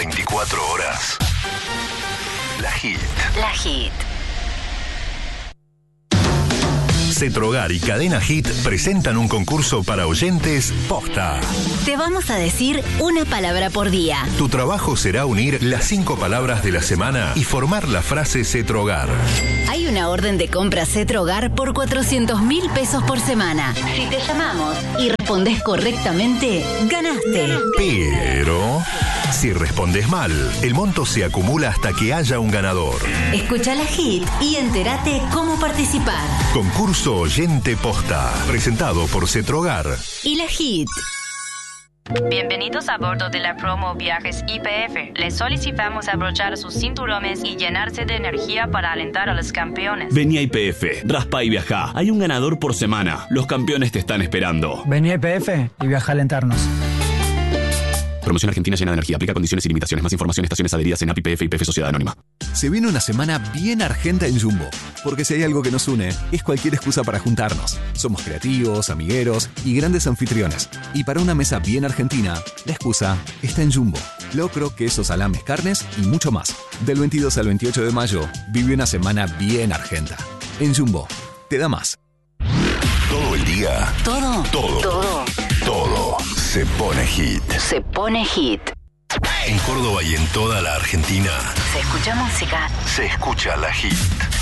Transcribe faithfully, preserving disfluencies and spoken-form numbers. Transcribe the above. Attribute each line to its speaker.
Speaker 1: veinticuatro horas. La Hit.
Speaker 2: La Hit.
Speaker 1: Cetrogar y Cadena Hit presentan un concurso para oyentes posta.
Speaker 2: Te vamos a decir una palabra por día.
Speaker 1: Tu trabajo será unir las cinco palabras de la semana y formar la frase Cetrogar.
Speaker 2: Hay una orden de compra Cetrogar por cuatrocientos mil pesos por semana. Si te llamamos y respondes correctamente, ganaste.
Speaker 1: Pero si respondes mal, el monto se acumula hasta que haya un ganador.
Speaker 2: Escucha la Hit y entérate cómo participar.
Speaker 1: Concurso Oyente Posta, presentado por Cetrogar
Speaker 2: y la Hit.
Speaker 3: Bienvenidos a bordo de la promo Viajes Y P F. Les solicitamos abrochar sus cinturones y llenarse de energía para alentar a los campeones.
Speaker 4: Vení a Y P F, raspa y viajá. Hay un ganador por semana. Los campeones te están esperando.
Speaker 5: Vení a Y P F y viaja a alentarnos.
Speaker 4: Promoción Argentina llena de energía. Aplica condiciones y limitaciones. Más información en estaciones adheridas en A P I P F y Y P F Sociedad Anónima.
Speaker 6: Se viene una semana bien argenta en Jumbo. Porque si hay algo que nos une, es cualquier excusa para juntarnos. Somos creativos, amigueros y grandes anfitriones. Y para una mesa bien argentina, la excusa está en Jumbo. Locro, quesos, salames, carnes y mucho más. Del veintidós al veintiocho de mayo, vive una semana bien argenta. En Jumbo, te da más.
Speaker 1: Todo el día.
Speaker 2: Todo.
Speaker 1: Todo.
Speaker 2: Todo.
Speaker 1: Todo se pone hit.
Speaker 2: Se pone hit.
Speaker 1: En Córdoba y en toda la Argentina
Speaker 2: Se escucha música.
Speaker 1: se escucha la Hit.